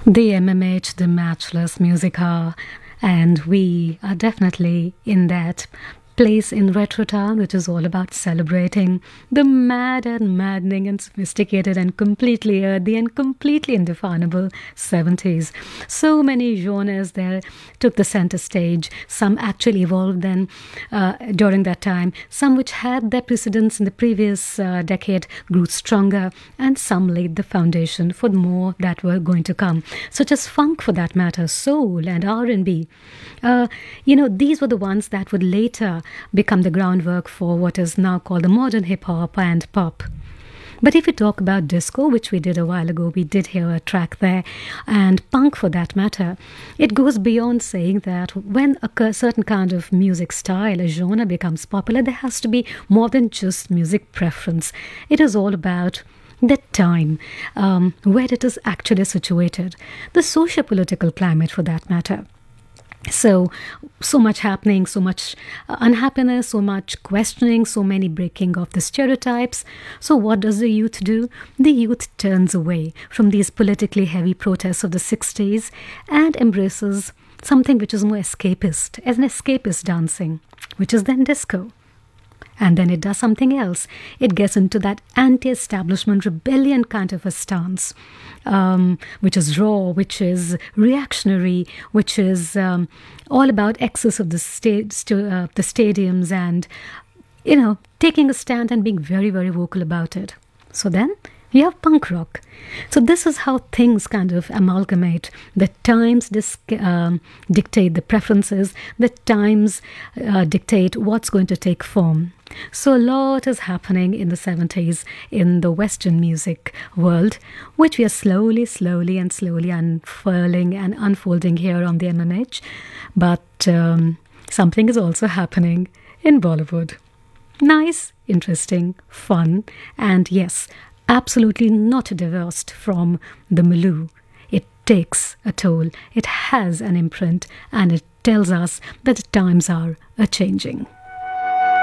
The MMH, the Matchless Music Hour, and we are definitely in that place in Retro Town, which is all about celebrating the mad and maddening and sophisticated and completely earthy and completely indefinable 70s. So many genres there took the center stage. Some actually evolved then during that time. Some which had their precedence in the previous decade grew stronger, and some laid the foundation for more that were going to come, such as funk for that matter, soul and R&B. These were the ones that would later become the groundwork for what is now called the modern hip-hop and pop. But if we talk about disco, which we did a while ago, we did hear a track there, and punk for that matter, it goes beyond saying that when a certain kind of music style, a genre becomes popular, there has to be more than just music preference. It is all about the time, where it is actually situated, the socio-political climate for that matter. So much happening, so much unhappiness, so much questioning, so many breaking of the stereotypes. So what does the youth do? The youth turns away from these politically heavy protests of the 60s and embraces something which is more escapist, as an escapist dancing, which is then disco. And then it does something else. It gets into that anti-establishment rebellion kind of a stance, which is raw, which is reactionary, which is all about excess of the stadiums and, taking a stand and being very, very vocal about it. So then you have punk rock. So this is how things kind of amalgamate. The times dictate the preferences. The times dictate what's going to take form. So a lot is happening in the 70s in the Western music world, which we are slowly unfurling and unfolding here on the MMH. But something is also happening in Bollywood. Nice, interesting, fun, and yes, absolutely not divorced from the milieu. It takes a toll, it has an imprint, and it tells us that the times are a-changing.